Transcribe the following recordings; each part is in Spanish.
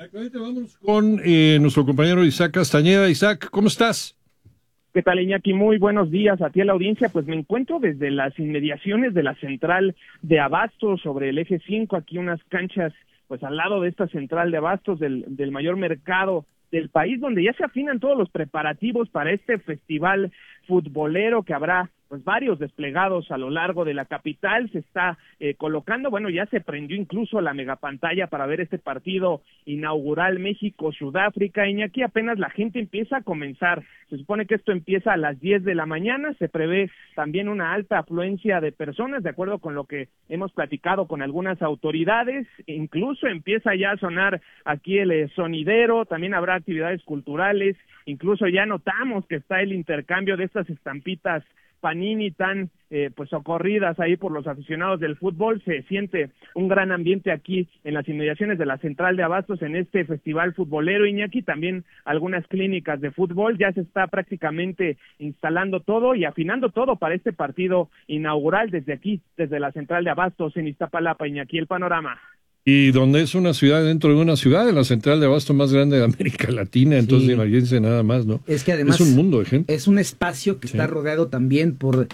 Exactamente, vamos con nuestro compañero Isaac Castañeda. Isaac, ¿cómo estás? ¿Qué tal, Iñaki? Muy buenos días a ti, a la audiencia. Pues me encuentro desde las inmediaciones de la central de Abastos, sobre el eje 5, aquí unas canchas, pues al lado de esta central de Abastos, del mayor mercado del país, donde ya se afinan todos los preparativos para este festival futbolero que habrá pues varios desplegados a lo largo de la capital. Se está colocando, bueno, ya se prendió incluso la megapantalla para ver este partido inaugural México-Sudáfrica. Iñaki, apenas la gente empieza a comenzar. Se supone que esto empieza a las 10 de la mañana, se prevé también una alta afluencia de personas, de acuerdo con lo que hemos platicado con algunas autoridades. Incluso empieza ya a sonar aquí el sonidero, también habrá actividades culturales, incluso ya notamos que está el intercambio de estas estampitas Panini tan pues socorridas ahí por los aficionados del fútbol. Se siente un gran ambiente aquí en las inmediaciones de la central de Abastos en este festival futbolero, Iñaki. También algunas clínicas de fútbol, ya se está prácticamente instalando todo y afinando todo para este partido inaugural desde aquí, desde la central de Abastos en Iztapalapa, Iñaki, el panorama. Y donde es una ciudad dentro de una ciudad, en la central de Abasto más grande de América Latina, entonces sí. Imagínense nada más, ¿no? Es que además es un mundo de gente. Es un espacio que está rodeado también por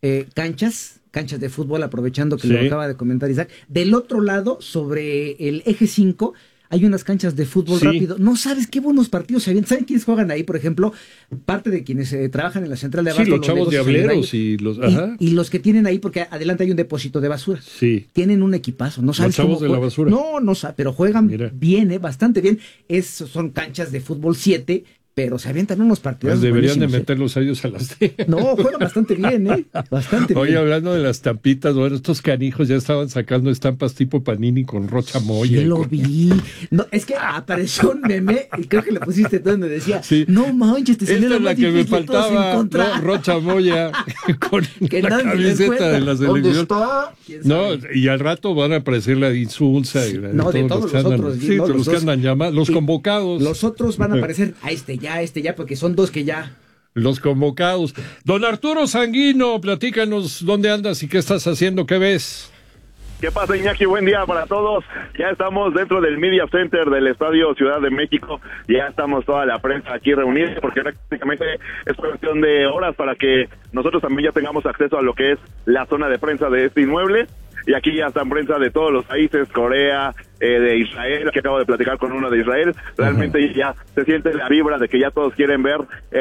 canchas de fútbol, aprovechando que lo acaba de comentar Isaac. Del otro lado, sobre el eje 5, hay unas canchas de fútbol rápido. No sabes qué buenos partidos se vienen. ¿Saben quiénes juegan ahí, por ejemplo? Parte de quienes trabajan en la central de Abasto. Sí, los chavos diableros y los... Y los que tienen ahí, porque adelante hay un depósito de basura. Sí. Tienen un equipazo. No sabes los chavos de la basura. No sabes, pero juegan bien, bastante bien. Son canchas de fútbol 7, pero se avientan unos partidos. Pues deberían de meterlos a ellos a las de... No, juegan bastante bien, bastante bien. Oye, hablando de las estampitas, bueno, estos canijos ya estaban sacando estampas tipo Panini con Rocha Moya. Sí, lo vi. No, es que apareció un meme, y creo que le pusiste donde decía, no manches, te salió la más difícil que me faltaba, ¿no? Rocha Moya con que la camiseta de la selección. No, y al rato van a aparecer la de Insulza y la de todos los otros. Sí, no, los que andan llamados, los convocados. Los otros van a aparecer a este ya, porque son dos que ya. Los convocados. Don Arturo Sanguino, platícanos dónde andas y qué estás haciendo, qué ves. ¿Qué pasa, Iñaki? Buen día para todos. Ya estamos dentro del Media Center del Estadio Ciudad de México. Ya estamos toda la prensa aquí reunida, porque prácticamente es cuestión de horas para que nosotros también ya tengamos acceso a lo que es la zona de prensa de este inmueble. Y aquí ya están prensa de todos los países, Corea, de Israel, que acabo de platicar con uno de Israel. Realmente ya se siente la vibra de que ya todos quieren ver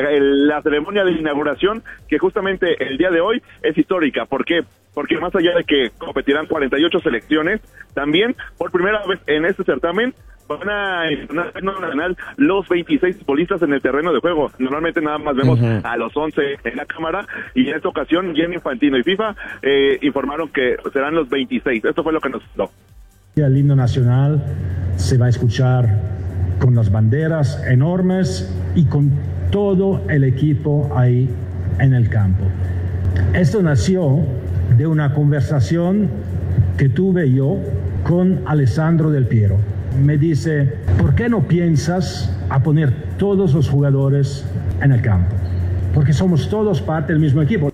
la ceremonia de inauguración, que justamente el día de hoy es histórica. ¿Por qué? Porque más allá de que competirán 48 selecciones, también por primera vez en este certamen van a nacional los 26 futbolistas en el terreno de juego. Normalmente nada más vemos a los 11 en la cámara, y en esta ocasión Gianni Infantino y FIFA informaron que serán los 26. Esto fue lo que nos dio. El himno nacional se va a escuchar con las banderas enormes y con todo el equipo ahí en el campo. Esto nació de una conversación que tuve yo con Alessandro Del Piero. Me dice, ¿por qué no piensas a poner todos los jugadores en el campo? Porque somos todos parte del mismo equipo.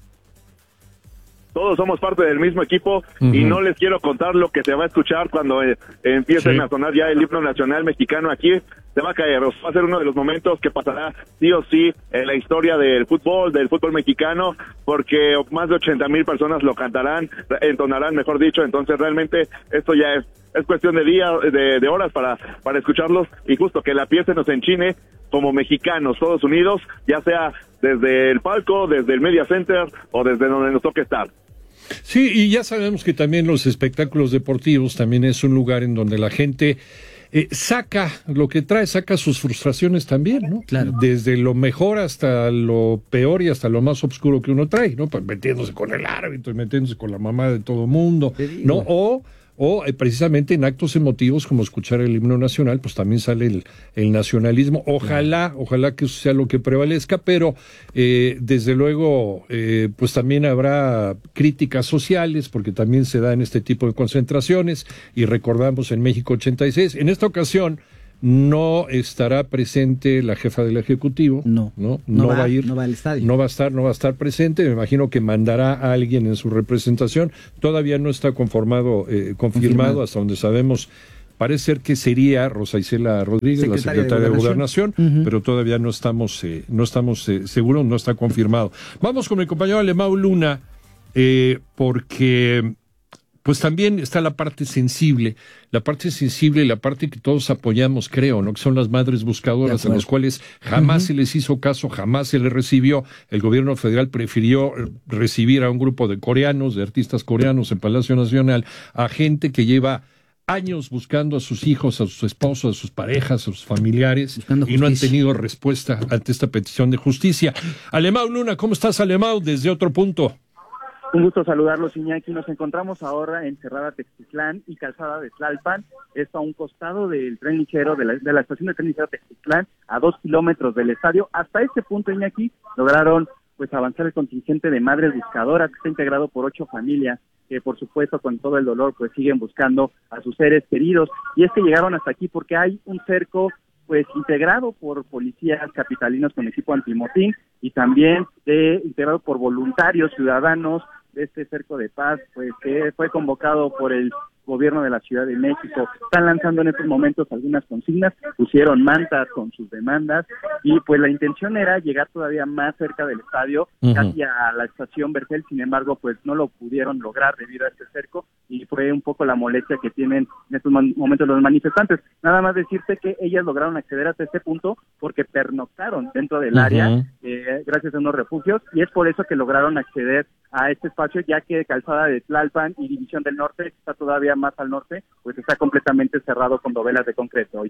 Todos somos parte del mismo equipo, y no les quiero contar lo que se va a escuchar cuando empiecen a sonar ya el himno nacional mexicano aquí. Se va a caer, va a ser uno de los momentos que pasará sí o sí en la historia del fútbol mexicano, porque más de 80,000 personas lo cantarán, entonarán, mejor dicho. Entonces realmente esto ya es cuestión de días, de horas para escucharlos, y justo que la piel se nos enchine como mexicanos, todos unidos, ya sea desde el palco, desde el Media Center o desde donde nos toque estar. Sí, y ya sabemos que también los espectáculos deportivos también es un lugar en donde la gente saca lo que trae, saca sus frustraciones también, ¿no? Claro. Desde lo mejor hasta lo peor y hasta lo más oscuro que uno trae, ¿no? Pues metiéndose con el árbitro y metiéndose con la mamá de todo mundo, ¿no? O precisamente en actos emotivos como escuchar el himno nacional, pues también sale el nacionalismo. Ojalá que eso sea lo que prevalezca, pero desde luego pues también habrá críticas sociales, porque también se da en este tipo de concentraciones, y recordamos en México 86. En esta ocasión no estará presente la jefa del Ejecutivo. No va a ir. No va al estadio. No va a estar presente. Me imagino que mandará a alguien en su representación. Todavía no está confirmado hasta donde sabemos Parece ser que sería Rosa Isela Rodríguez, la secretaria de Gobernación, pero todavía no estamos seguros, no está confirmado. Vamos con mi compañero Alemão Luna, porque pues también está la parte sensible y la parte que todos apoyamos, creo, ¿no? Que son las madres buscadoras, a las cuales jamás se les hizo caso, jamás se les recibió. El gobierno federal prefirió recibir a un grupo de coreanos, de artistas coreanos en Palacio Nacional, a gente que lleva años buscando a sus hijos, a sus esposos, a sus parejas, a sus familiares, y no han tenido respuesta ante esta petición de justicia. Alemão Luna, ¿cómo estás, Alemão? Desde otro punto. Un gusto saludarlos, Iñaki. Nos encontramos ahora en Cerrada Textitlán y Calzada de Tlalpan, esto a un costado del tren ligero, de la estación de tren ligero Textitlán, a 2 kilómetros del estadio. Hasta este punto, Iñaki, lograron pues avanzar el contingente de madres buscadoras, que está integrado por 8 familias, que por supuesto con todo el dolor pues siguen buscando a sus seres queridos. Y es que llegaron hasta aquí porque hay un cerco pues integrado por policías capitalinos con equipo antimotín y también integrado por voluntarios ciudadanos de este cerco de paz, pues que fue convocado por el gobierno de la Ciudad de México. Están lanzando en estos momentos algunas consignas, pusieron mantas con sus demandas y pues la intención era llegar todavía más cerca del estadio, casi a la estación Vergel. Sin embargo, pues no lo pudieron lograr debido a este cerco y fue un poco la molestia que tienen en estos momentos los manifestantes. Nada más decirte que ellas lograron acceder hasta este punto porque pernoctaron dentro del área gracias a unos refugios, y es por eso que lograron acceder a este espacio, ya que Calzada de Tlalpan y División del Norte, que está todavía más al norte, pues está completamente cerrado con dovelas de concreto.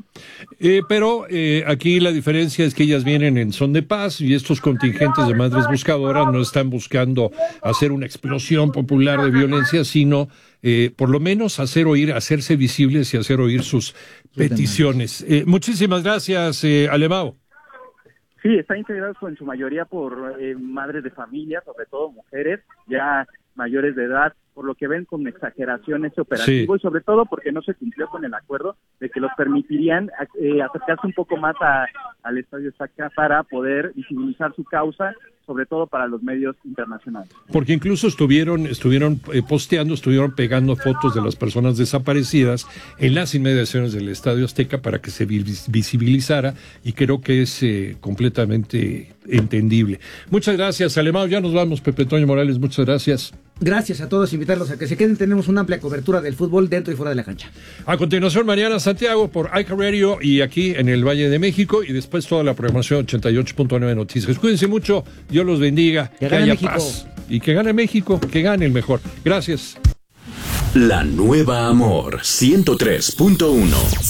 Pero aquí la diferencia es que ellas vienen en son de paz y estos contingentes de madres buscadoras no están buscando hacer una explosión popular de violencia, sino por lo menos hacerse visibles y hacer oír sus peticiones. Muchísimas gracias, Alemão. Sí, está integrado en su mayoría por madres de familia, sobre todo mujeres ya mayores de edad, por lo que ven con exageración ese operativo, y sobre todo porque no se cumplió con el acuerdo de que los permitirían acercarse un poco más al Estadio Azteca para poder visibilizar su causa, sobre todo para los medios internacionales. Porque incluso estuvieron posteando, estuvieron pegando fotos de las personas desaparecidas en las inmediaciones del Estadio Azteca para que se visibilizara, y creo que es completamente entendible. Muchas gracias, Alemão. Ya nos vamos, Pepe Toño Morales, muchas gracias. Gracias a todos, invitarlos a que se queden. Tenemos una amplia cobertura del fútbol dentro y fuera de la cancha. A continuación, Mariana Santiago por iCar Radio y aquí en el Valle de México, y después toda la programación 88.9 Noticias. Cuídense mucho, Dios los bendiga, que haya México. Paz y que gane México, que gane el mejor. Gracias. La Nueva Amor 103.1